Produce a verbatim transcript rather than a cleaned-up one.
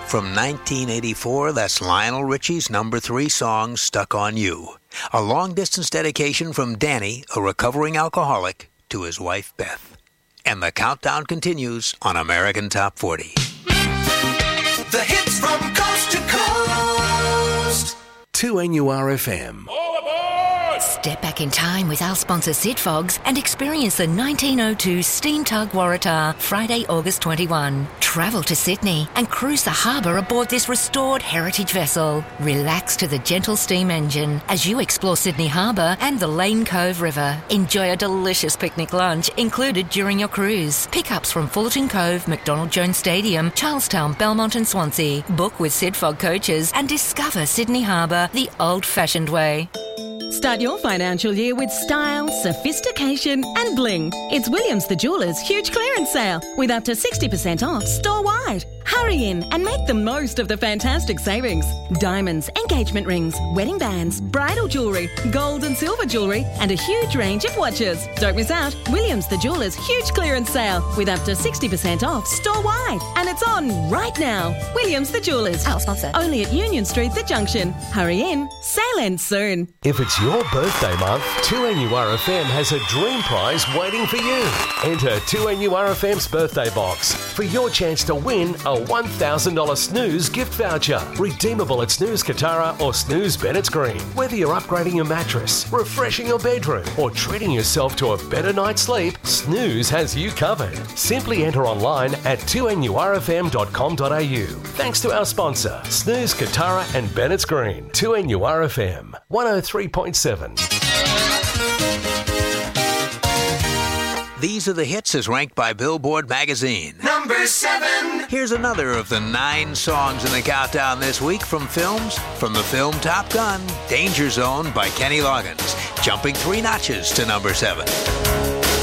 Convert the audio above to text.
From nineteen eighty-four, that's Lionel Richie's number three song, Stuck on You. A long-distance dedication from Danny, a recovering alcoholic, to his wife, Beth. And the countdown continues on American Top forty. The hits from coast to coast. two N U R F M. All aboard! Step back in time with our sponsor Sid Fogs and experience the nineteen oh two Steam Tug Waratah Friday, August twenty-first. Travel to Sydney and cruise the harbour aboard this restored heritage vessel. Relax to the gentle steam engine as you explore Sydney Harbour and the Lane Cove River. Enjoy a delicious picnic lunch included during your cruise. Pickups from Fullerton Cove, McDonald Jones Stadium, Charlestown, Belmont and Swansea. Book with Sid Fog coaches and discover Sydney Harbour the old-fashioned way. Start your financial year with style, sophistication and bling. It's Williams the Jeweller's huge clearance sale with up to sixty percent off store-wide. Hurry in and make the most of the fantastic savings. Diamonds, engagement rings, wedding bands, bridal jewellery, gold and silver jewellery and a huge range of watches. Don't miss out. Williams the Jeweller's huge clearance sale with up to sixty percent off store-wide. And it's on right now. Williams the Jeweller's. Our sponsor. Only at Union Street, The Junction. Hurry in. Sale ends soon. If it's your birthday month, two N U R F M has a dream prize waiting for you. Enter two N U R F M's birthday box for your chance to win a one thousand dollars Snooze gift voucher. Redeemable at Snooze Katara or Snooze Bennett's Green. Whether you're upgrading your mattress, refreshing your bedroom, or treating yourself to a better night's sleep, Snooze has you covered. Simply enter online at two N U R F M dot com dot A U. Thanks to our sponsor, Snooze Katara and Bennett's Green. two N U R F M, one oh three point seven. These are the hits as ranked by Billboard magazine. Number seven. Here's another of the nine songs in the countdown this week from films. From the film Top Gun, Danger Zone by Kenny Loggins, jumping three notches to number seven.